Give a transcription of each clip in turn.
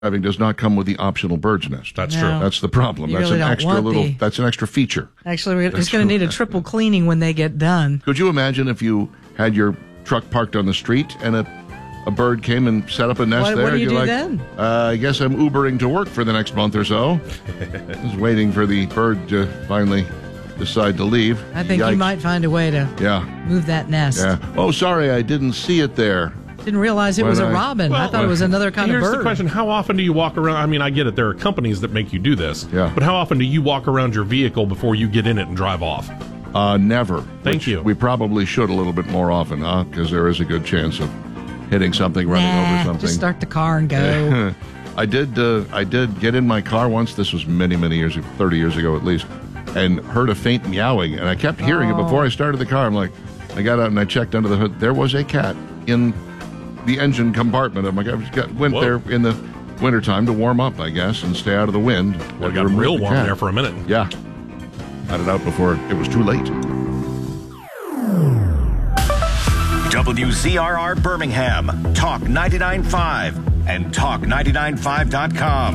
driving does not come with the optional bird's nest. That's No. true. That's the problem. You That's really an don't extra want little. the- That's an extra feature. Actually, we're just going to need a triple cleaning when they get done. Could you imagine if you had your truck parked on the street and a bird came and set up a nest What- there? what do you You're do like, then? I guess I'm Ubering to work for the next month or so. Just waiting for the bird to finally decide to leave. I think you might find a way to Yeah. move that nest. Yeah. Oh, sorry, I didn't see it there. Didn't realize it was a When I- robin. I thought it was another kind of Here's bird. the question. How often do you walk around? I mean, I get it. There are companies that make you do this. Yeah. But how often do you walk around your vehicle before you get in it and drive off? Never. Thank Which you. We probably should a little bit more often, because there is a good chance of hitting something, running over something. Just start the car and go. I did get in my car once. This was many, many years, 30 years ago at least, and heard a faint meowing, and I kept hearing it before I started the car. I'm like, I got out and I checked under the hood. There was a cat in the engine compartment of my car. Went Whoa. there in the wintertime to warm up, I guess, and stay out of the wind. Well, it To got remove real the warm cat. there for a minute. Yeah. Got it out before it was too late. WZRR Birmingham, Talk 99.5 and Talk995.com.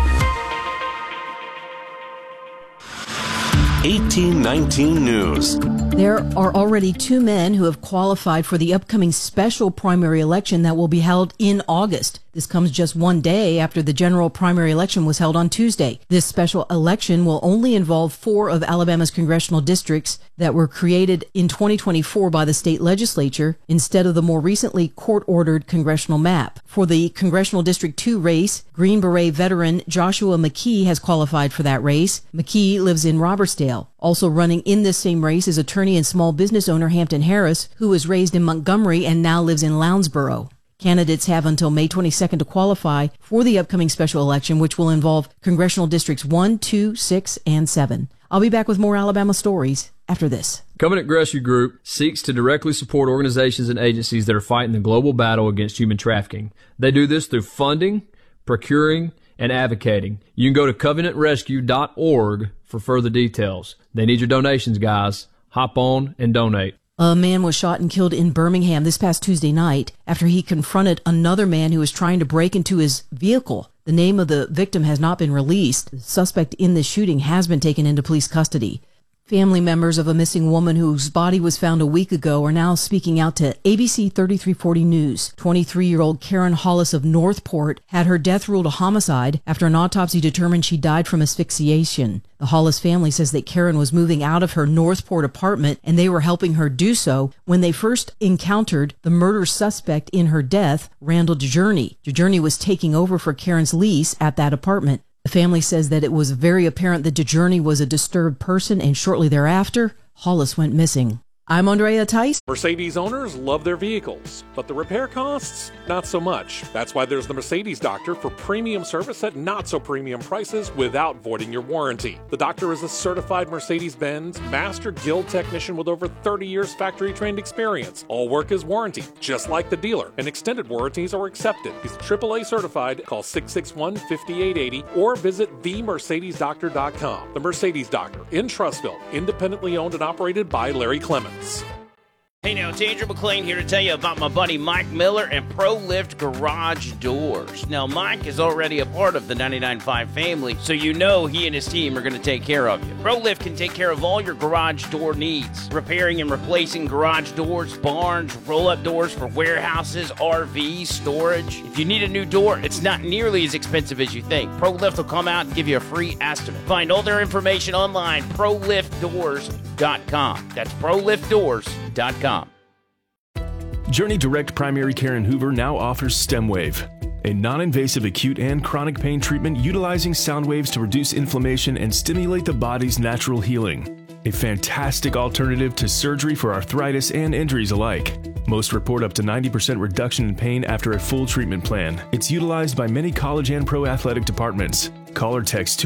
1819 News. There are already 2 men who have qualified for the upcoming special primary election that will be held in August. This comes just one day after the general primary election was held on Tuesday. This special election will only involve 4 of Alabama's congressional districts that were created in 2024 by the state legislature instead of the more recently court-ordered congressional map. For the Congressional District 2 race, Green Beret veteran Joshua McKee has qualified for that race. McKee lives in Robertsdale. Also running in this same race is attorney and small business owner Hampton Harris, who was raised in Montgomery and now lives in Lounsboro. Candidates have until May 22nd to qualify for the upcoming special election, which will involve congressional districts 1, 2, 6, and 7. I'll be back with more Alabama stories after this. Covenant Rescue Group seeks to directly support organizations and agencies that are fighting the global battle against human trafficking. They do this through funding, procuring, and advocating. You can go to covenantrescue.org for further details. They need your donations, guys. Hop on and donate. A man was shot and killed in Birmingham this past Tuesday night after he confronted another man who was trying to break into his vehicle. The name of the victim has not been released. The suspect in this shooting has been taken into police custody. Family members of a missing woman whose body was found a week ago are now speaking out to ABC 3340 News. 23-year-old Karen Hollis of Northport had her death ruled a homicide after an autopsy determined she died from asphyxiation. The Hollis family says that Karen was moving out of her Northport apartment and they were helping her do so when they first encountered the murder suspect in her death, Randall DeJourney. DeJourney was taking over for Karen's lease at that apartment. The family says that it was very apparent that DeJourney was a disturbed person, and shortly thereafter, Hollis went missing. I'm Andrea Tice. Mercedes owners love their vehicles, but the repair costs, not so much. That's why there's the Mercedes Doctor for premium service at not so premium prices without voiding your warranty. The Doctor is a certified Mercedes-Benz Master Guild technician with over 30 years factory trained experience. All work is warranty, just like the dealer, and extended warranties are accepted. He's AAA certified. Call 661-5880 or visit themercedesdoctor.com. The Mercedes Doctor in Trussville, independently owned and operated by Larry Clemens. Hey now, it's Andrew McLean here to tell you about my buddy Mike Miller and ProLift Garage Doors. Now, Mike is already a part of the 99.5 family, so you know he and his team are going to take care of you. ProLift can take care of all your garage door needs, repairing and replacing garage doors, barns, roll-up doors for warehouses, RVs, storage. If you need a new door, it's not nearly as expensive as you think. ProLift will come out and give you a free estimate. Find all their information online, proliftdoors.com. That's proliftdoors.com. Journey Direct Primary Care in Hoover now offers StemWave, a non-invasive acute and chronic pain treatment utilizing sound waves to reduce inflammation and stimulate the body's natural healing. A fantastic alternative to surgery for arthritis and injuries alike. Most report up to 90% reduction in pain after a full treatment plan. It's utilized by many college and pro athletic departments. Call or text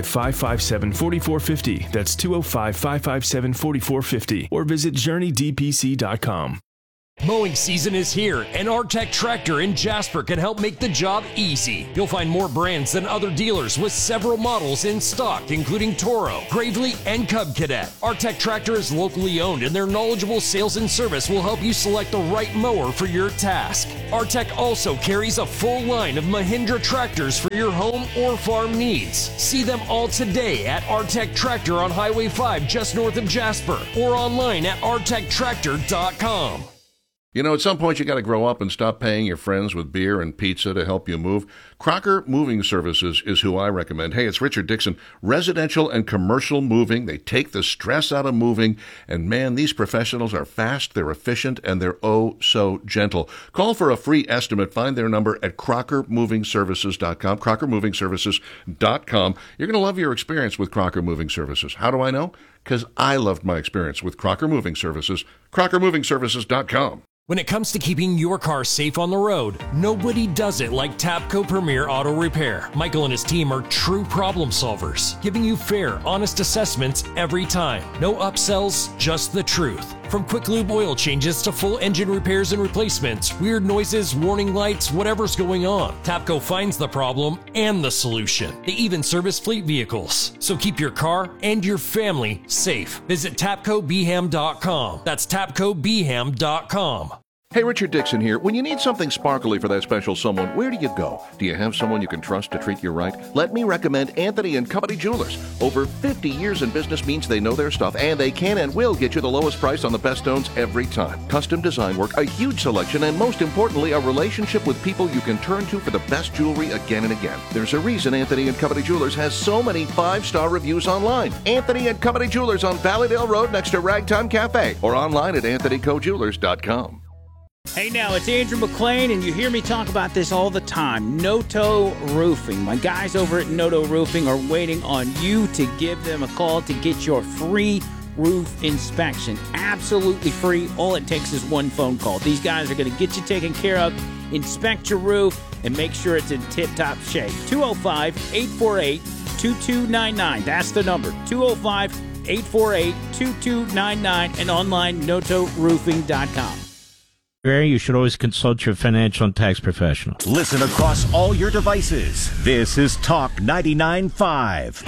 205-557-4450. That's 205-557-4450. Or visit JourneyDPC.com. Mowing season is here, and Artec Tractor in Jasper can help make the job easy. You'll find more brands than other dealers with several models in stock, including Toro, Gravely, and Cub Cadet. Artec Tractor is locally owned, and their knowledgeable sales and service will help you select the right mower for your task. Artec also carries a full line of Mahindra tractors for your home or farm needs. See them all today at Artec Tractor on Highway 5 just north of Jasper, or online at artectractor.com. You know, at some point you got to grow up and stop paying your friends with beer and pizza to help you move. Crocker Moving Services is who I recommend. Hey, it's Richard Dixon. Residential and commercial moving. They take the stress out of moving. And man, these professionals are fast, they're efficient, and they're oh so gentle. Call for a free estimate. Find their number at crockermovingservices.com, crockermovingservices.com. You're going to love your experience with Crocker Moving Services. How do I know? Because I loved my experience with Crocker Moving Services, crockermovingservices.com. When it comes to keeping your car safe on the road, nobody does it like Tapco Premier Auto Repair. Michael and his team are true problem solvers, giving you fair, honest assessments every time. No upsells, just the truth. From quick lube oil changes to full engine repairs and replacements, weird noises, warning lights, whatever's going on, Tapco finds the problem and the solution. They even service fleet vehicles. So keep your car and your family safe. Visit TapcoBeham.com. That's TapcoBeham.com. Hey, Richard Dixon here. When you need something sparkly for that special someone, where do you go? Do you have someone you can trust to treat you right? Let me recommend Anthony and Company Jewelers. Over 50 years in business means they know their stuff, and they can and will get you the lowest price on the best stones every time. Custom design work, a huge selection, and most importantly, a relationship with people you can turn to for the best jewelry again and again. There's a reason Anthony and Company Jewelers has so many 5-star reviews online. Anthony and Company Jewelers on Valleydale Road next to Ragtime Cafe, or online at anthonycojewelers.com. Hey now, it's Andrew McClain, and you hear me talk about this all the time. Noto Roofing. My guys over at Noto Roofing are waiting on you to give them a call to get your free roof inspection. Absolutely free. All it takes is one phone call. These guys are going to get you taken care of, inspect your roof, and make sure it's in tip-top shape. 205-848-2299. That's the number. 205-848-2299 and online notoroofing.com. You should always consult your financial and tax professional. Listen across all your devices. This is Talk 99.5.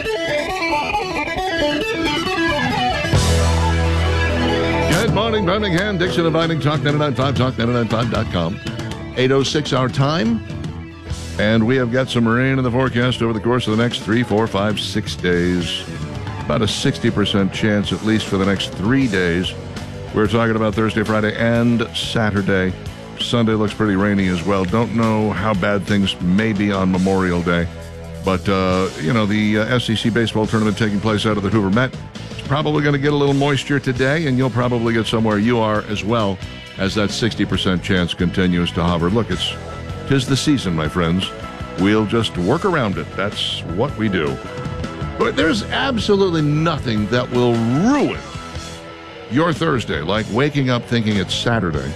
Good morning, Birmingham. Dixon inviting Talk 99.5, talk995.com. 8:06 our time. And we have got some rain in the forecast over the course of the next 3, 4, 5, 6 days. About a 60% chance, at least for the next 3 days. We're talking about Thursday, Friday, and Saturday. Sunday looks pretty rainy as well. Don't know how bad things may be on Memorial Day. But, the SEC baseball tournament taking place out of the Hoover Met is probably going to get a little moisture today, and you'll probably get somewhere you are as well as that 60% chance continues to hover. Look, 'tis the season, my friends. We'll just work around it. That's what we do. But there's absolutely nothing that will ruin your Thursday, like waking up thinking it's Saturday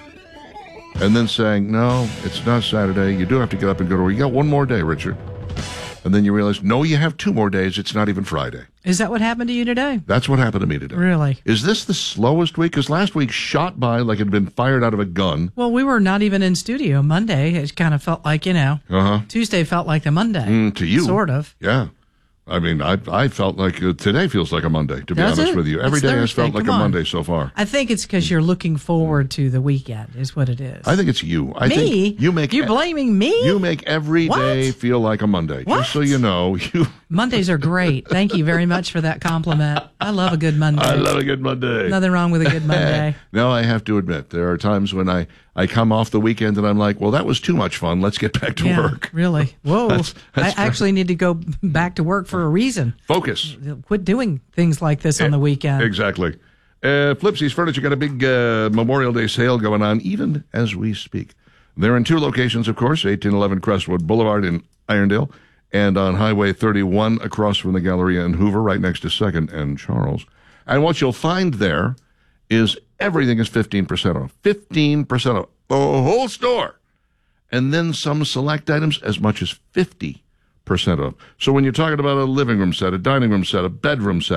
and then saying, no, it's not Saturday. You do have to get up and go to work. You got one more day, Richard. And then you realize, no, you have 2 more days. It's not even Friday. Is that what happened to you today? That's what happened to me today. Really? Is this the slowest week? Because last week shot by like it had been fired out of a gun. Well, we were not even in studio Monday. It kind of felt like, Tuesday felt like the Monday. To you. Sort of. Yeah. I mean, I felt like today feels like a Monday, to be honest with you. Every day has felt like a Monday so far. I think it's because you're looking forward to the weekend, is what it is. I think it's you. I me? think you're blaming me? You make every day feel like a Monday. What? Just so you know. Mondays are great. Thank you very much for that compliment. I love a good Monday. I love a good Monday. Nothing wrong with a good Monday. No, I have to admit, there are times when I come off the weekend and I'm like, well, that was too much fun. Let's get back to work. Really? Whoa. That's I actually need to go back to work for a reason. Focus. Quit doing things like this on the weekend. Exactly. Flipsy's Furniture got a big Memorial Day sale going on even as we speak. They're in 2 locations, of course, 1811 Crestwood Boulevard in Irondale and on Highway 31 across from the Galleria in Hoover, right next to 2nd and Charles. And what you'll find there is everything is 15% off. 15% off. The whole store. And then some select items as much as 50% off. So when you're talking about a living room set, a dining room set, a bedroom set,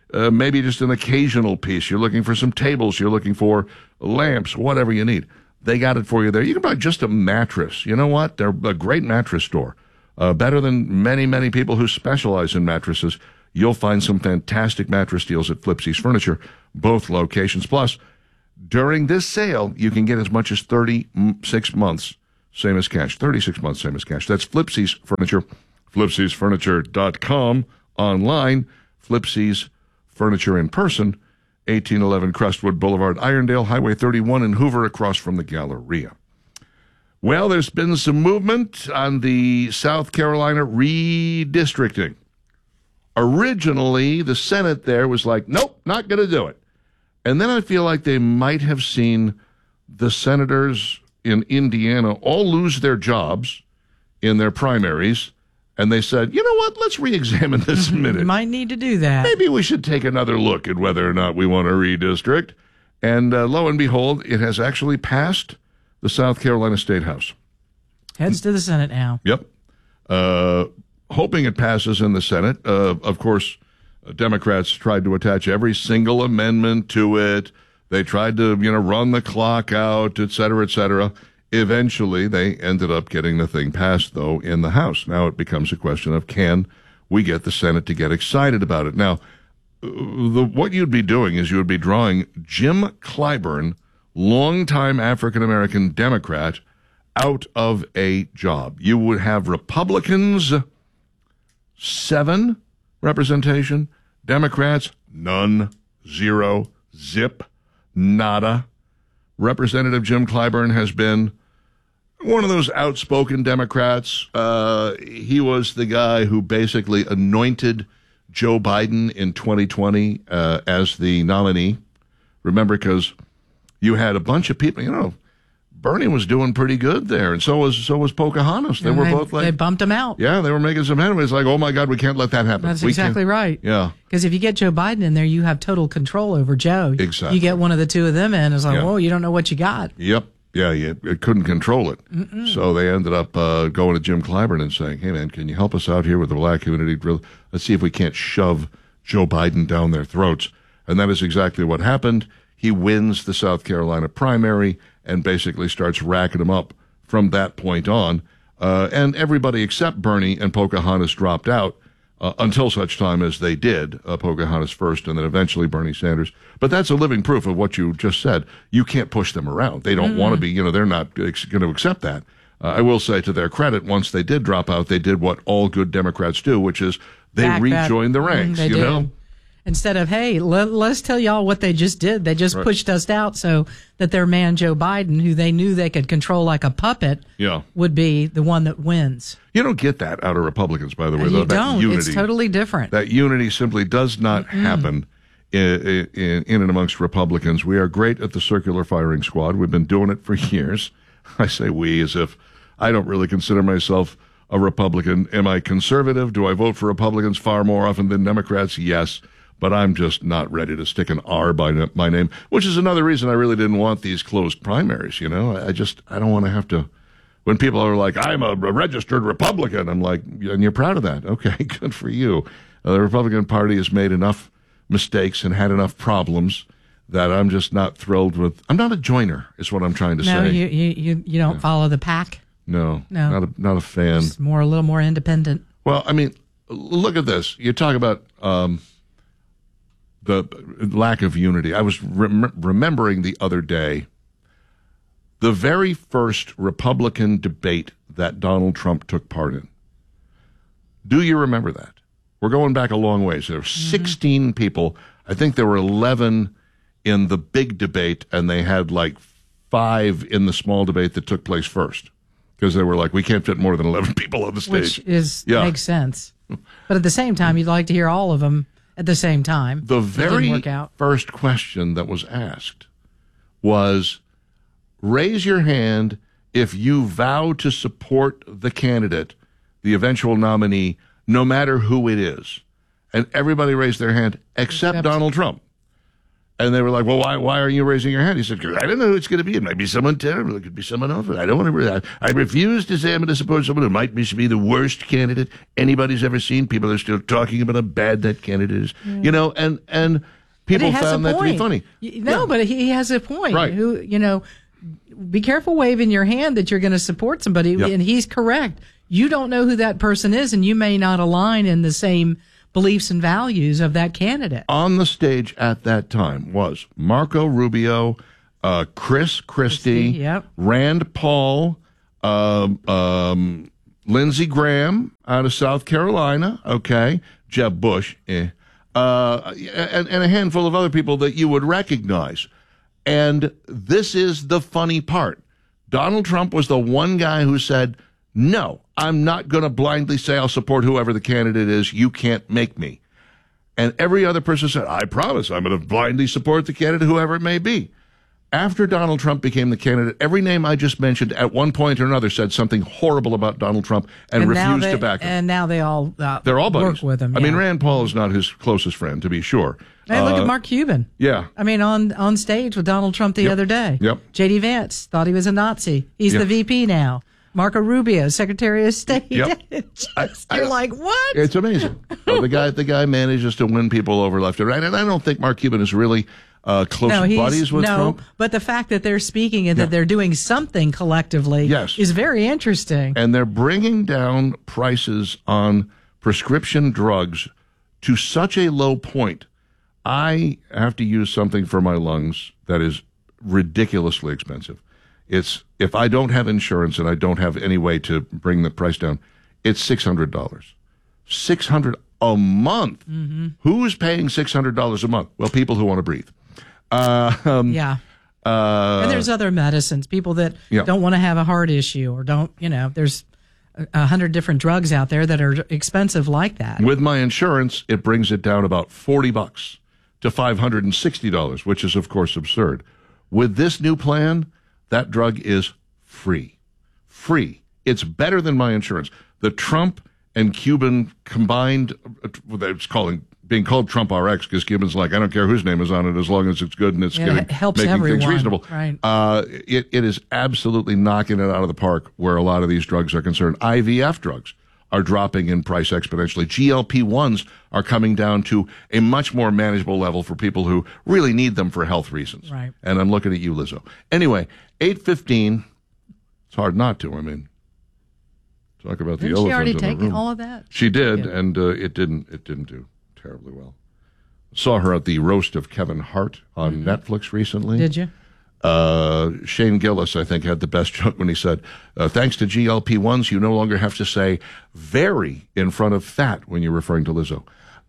maybe just an occasional piece. You're looking for some tables. You're looking for lamps, whatever you need. They got it for you there. You can buy just a mattress. You know what? They're a great mattress store. Better than many, many people who specialize in mattresses. You'll find some fantastic mattress deals at Flipsy's Furniture, both locations. Plus, during this sale, you can get as much as 36 months, same as cash. 36 months, same as cash. That's Flipsy's Furniture, flipsysfurniture.com, online, Flipsy's Furniture in person, 1811 Crestwood Boulevard, Irondale, Highway 31 in Hoover, across from the Galleria. Well, there's been some movement on the South Carolina redistricting. Originally, the Senate there was like, nope, not going to do it. And then I feel like they might have seen the senators in Indiana all lose their jobs in their primaries, and they said, you know what, let's re-examine this a minute. You might need to do that. Maybe we should take another look at whether or not we want to redistrict. And lo and behold, it has actually passed the South Carolina State House. Heads to the Senate now. Yep. Hoping it passes in the Senate. Of course, Democrats tried to attach every single amendment to it. They tried to, run the clock out, et cetera, et cetera. Eventually, they ended up getting the thing passed, though, in the House. Now it becomes a question of, can we get the Senate to get excited about it? Now, what you'd be doing is you would be drawing Jim Clyburn, longtime African-American Democrat, out of a job. You would have Republicans, 7 representation, Democrats, none, 0, zip, nada. Representative Jim Clyburn has been one of those outspoken Democrats. He was the guy who basically anointed Joe Biden in 2020 as the nominee. Remember, because you had a bunch of people, Bernie was doing pretty good there, and so was Pocahontas. They were both like, they bumped him out. Yeah, they were making some headway. It's like, oh my God, we can't let that happen. That's exactly right. Yeah, because if you get Joe Biden in there, you have total control over Joe. Exactly. You get one of the two of them in, it's like, whoa, you don't know what you got. Yep. Yeah, it couldn't control it. Mm-mm. So they ended up going to Jim Clyburn and saying, hey, man, can you help us out here with the black community? Let's see if we can't shove Joe Biden down their throats. And that is exactly what happened. He wins the South Carolina primary and basically starts racking them up from that point on. And everybody except Bernie and Pocahontas dropped out until such time as they did, Pocahontas first and then eventually Bernie Sanders. But that's a living proof of what you just said. You can't push them around. They don't want to be, they're not going to accept that. I will say to their credit, once they did drop out, they did what all good Democrats do, which is they rejoined the ranks, they did. Instead of, hey, let's tell y'all what they just did. They just pushed us out so that their man, Joe Biden, who they knew they could control like a puppet, would be the one that wins. You don't get that out of Republicans, by the way. You don't. Unity, it's totally different. That unity simply does not happen in and amongst Republicans. We are great at the circular firing squad. We've been doing it for years. I say we as if I don't really consider myself a Republican. Am I conservative? Do I vote for Republicans far more often than Democrats? Yes. But I'm just not ready to stick an R by my name, which is another reason I really didn't want these closed primaries. I don't want to have to, when people are like, I'm a registered Republican, I'm like, and you're proud of that. Okay, good for you. The Republican Party has made enough mistakes and had enough problems that I'm just not thrilled with. I'm not a joiner, is what I'm trying to say. No, you don't follow the pack? No, not a fan. Just a little more independent. Well, I mean, look at this. You talk about the lack of unity. I was remembering the other day, the very first Republican debate that Donald Trump took part in. Do you remember that? We're going back a long ways. There were 16 people. I think there were 11 in the big debate, and they had like 5 in the small debate that took place first. Because they were like, we can't fit more than 11 people on the stage. Which makes sense. But at the same time, you'd like to hear all of them at the same time. The very first question that was asked was, raise your hand if you vow to support the candidate, the eventual nominee, no matter who it is. And everybody raised their hand except Donald Trump. And they were like, well, why are you raising your hand? He said, because I don't know who it's going to be. It might be someone terrible. It could be someone else. I don't want to. I refuse to say I'm going to support someone who might be the worst candidate anybody's ever seen. People are still talking about how bad that candidate is. You know, and people found that to be funny. No, but he has a point. Right. Who, you know, be careful waving your hand that you're going to support somebody. Yep. And he's correct. You don't know who that person is, and you may not align in the same beliefs and values of that candidate. On the stage at that time was Marco Rubio, Chris Christie, yep. Rand Paul, Lindsey Graham out of South Carolina, okay, Jeb Bush, and a handful of other people that you would recognize. And this is the funny part. Donald Trump was the one guy who said, no, I'm not going to blindly say I'll support whoever the candidate is. You can't make me. And every other person said, I promise I'm going to blindly support the candidate, whoever it may be. After Donald Trump became the candidate, every name I just mentioned at one point or another said something horrible about Donald Trump and refused to back him. And now they're all buddies. work with him. I mean, Rand Paul is not his closest friend, to be sure. Hey, look at Mark Cuban. Yeah. I mean, on stage with Donald Trump the other day. Yep. J.D. Vance thought he was a Nazi. He's the VP now. Marco Rubio, Secretary of State. Yep. You're like, what? It's amazing. So the guy manages to win people over left and right, and I don't think Mark Cuban is really close buddies with Trump. But the fact that they're speaking and that they're doing something collectively is very interesting. And they're bringing down prices on prescription drugs to such a low point. I have to use something for my lungs that is ridiculously expensive. It's if I don't have insurance and I don't have any way to bring the price down, it's $600. $600 a month. Mm-hmm. Who's paying $600 a month? Well, people who want to breathe. And there's other medicines. People that don't want to have a heart issue or don't, there's 100 different drugs out there that are expensive like that. With my insurance, it brings it down about $40 to $560, which is, of course, absurd. With this new plan, that drug is free. Free. It's better than my insurance. The Trump and Cuban combined, it's being called Trump RX because Cuban's like, I don't care whose name is on it as long as it's good and it's it helps making everyone. things reasonable. Right. It is absolutely knocking it out of the park where a lot of these drugs are concerned. IVF drugs are dropping in price exponentially. GLP-1s are coming down to a much more manageable level for people who really need them for health reasons. Right. And I'm looking at you, Lizzo. Anyway, 8:15. It's hard not to. I mean, talk about the elephant in the room. Didn't she already take all of that? She did, and it didn't do terribly well. Saw her at the roast of Kevin Hart on Netflix recently. Did you? Shane Gillis, I think, had the best joke when he said, thanks to GLP-1s, you no longer have to say very in front of fat when you're referring to Lizzo.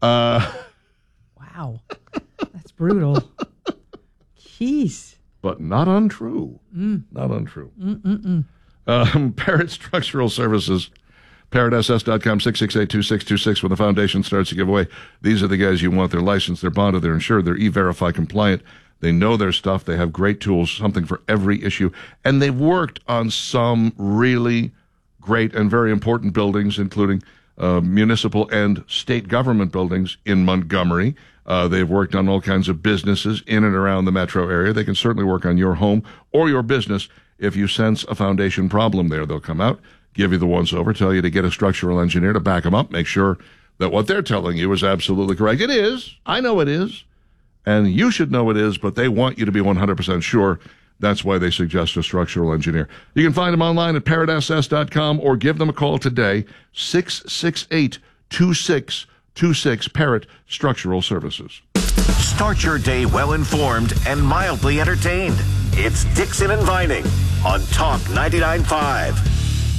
Wow. That's brutal. Jeez. But not untrue. Not untrue. Parrott Structural Services, ParrottSS.com, 668-2626. When the foundation starts to give away, these are the guys you want. They're licensed, they're bonded, they're insured, they're E-Verify compliant. They know their stuff. They have great tools, something for every issue. And they've worked on some really great and very important buildings, including municipal and state government buildings in Montgomery. They've worked on all kinds of businesses in and around the metro area. They can certainly work on your home or your business. If you sense a foundation problem there, they'll come out, give you the once-over, tell you to get a structural engineer to back them up, make sure that what they're telling you is absolutely correct. It is. I know it is. And you should know it is, but they want you to be 100% sure. That's why they suggest a structural engineer. You can find them online at ParrottSS.com or give them a call today, 668-2626, Parrott Structural Services. Start your day well-informed and mildly entertained. It's Dixon and Vining on Talk 99.5.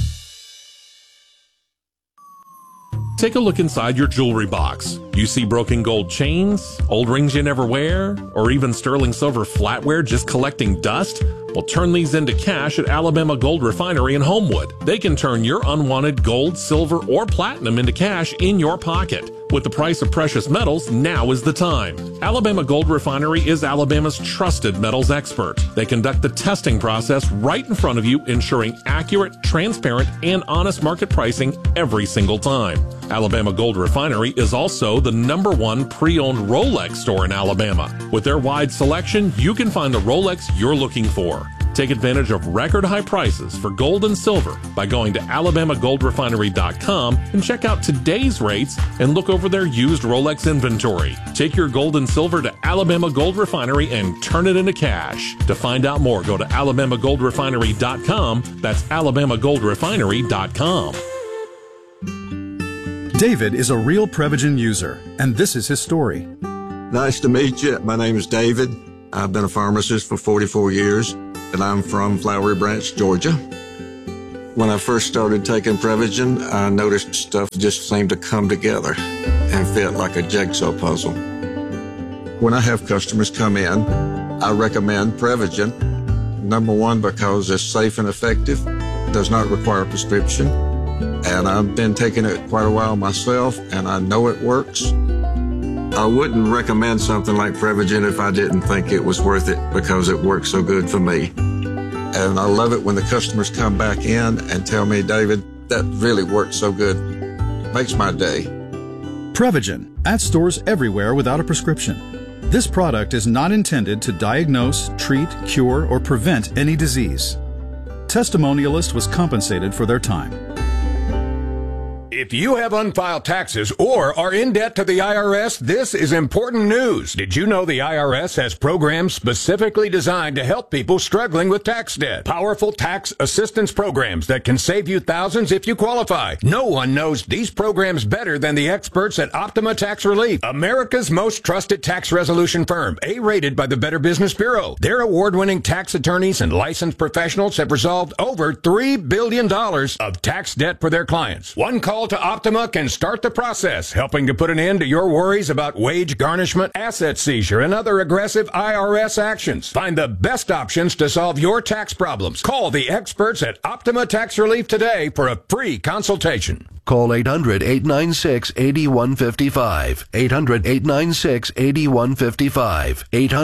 Take a look inside your jewelry box. You see broken gold chains, old rings you never wear, or even sterling silver flatware just collecting dust? Well, turn these into cash at Alabama Gold Refinery in Homewood. They can turn your unwanted gold, silver, or platinum into cash in your pocket. With the price of precious metals, now is the time. Alabama Gold Refinery is Alabama's trusted metals expert. They conduct the testing process right in front of you, ensuring accurate, transparent, and honest market pricing every single time. Alabama Gold Refinery is also the #1 pre-owned Rolex store in Alabama. With their wide selection, you can find the Rolex you're looking for. Take advantage of record high prices for gold and silver by going to alabamagoldrefinery.com and check out today's rates and look over their used Rolex inventory. Take your gold and silver to Alabama Gold Refinery and turn it into cash. To find out more, go to alabamagoldrefinery.com. That's alabamagoldrefinery.com. David is a real Prevagen user, and this is his story. Nice to meet you. My name is David. I've been a pharmacist for 44 years, and I'm from Flowery Branch, Georgia. When I first started taking Prevagen, I noticed stuff just seemed to come together and fit like a jigsaw puzzle. When I have customers come in, I recommend Prevagen. #1, because it's safe and effective, does not require a prescription, and I've been taking it quite a while myself, and I know it works. I wouldn't recommend something like Prevagen if I didn't think it was worth it, because it works so good for me. And I love it when the customers come back in and tell me, David, that really worked so good. It makes my day. Prevagen, at stores everywhere without a prescription. This product is not intended to diagnose, treat, cure, or prevent any disease. Testimonialist was compensated for their time. If you have unfiled taxes or are in debt to the IRS, this is important news. Did you know the IRS has programs specifically designed to help people struggling with tax debt? Powerful tax assistance programs that can save you thousands if you qualify. No one knows these programs better than the experts at Optima Tax Relief, America's most trusted tax resolution firm, A-rated by the Better Business Bureau. Their award-winning tax attorneys and licensed professionals have resolved over $3 billion of tax debt for their clients. One call to Optima can start the process, helping to put an end to your worries about wage garnishment, asset seizure, and other aggressive IRS actions. Find the best options to solve your tax problems. Call the experts at Optima Tax Relief today for a free consultation. Call 800-896-8155. 800-896-8155.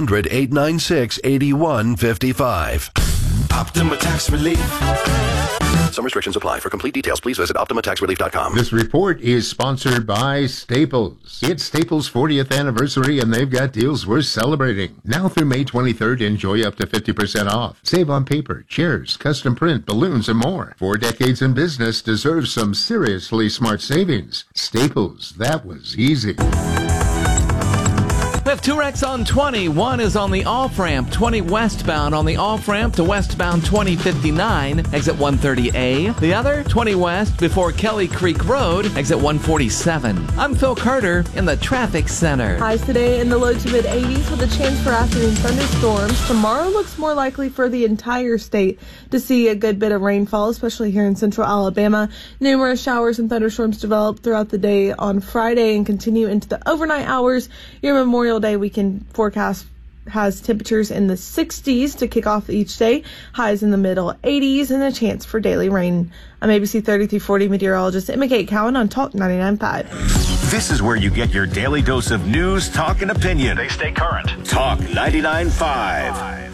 800-896-8155. Optima Tax Relief. Some restrictions apply. For complete details, please visit OptimaTaxRelief.com. This report is sponsored by Staples. It's Staples' 40th anniversary, and they've got deals worth celebrating. Now through May 23rd, enjoy up to 50% off. Save on paper, chairs, custom print, balloons, and more. 4 decades in business deserves some seriously smart savings. Staples, that was easy. We have 2 wrecks on 20. One is on the off-ramp, 20 westbound on the off-ramp to westbound 2059, exit 130A. The other, 20 west before Kelly Creek Road, exit 147. I'm Phil Carter in the traffic center. Highs today in the low to mid-80s with a chance for afternoon thunderstorms. Tomorrow looks more likely for the entire state to see a good bit of rainfall, especially here in central Alabama. Numerous showers and thunderstorms develop throughout the day on Friday and continue into the overnight hours. Your Memorial Day weekend forecast has temperatures in the 60s to kick off each day, highs in the middle 80s, and a chance for daily rain. I'm ABC 3340 meteorologist Emma Kate Cowan on Talk 99.5. This is where you get your daily dose of news, talk, and opinion. They stay current. Talk 99.5.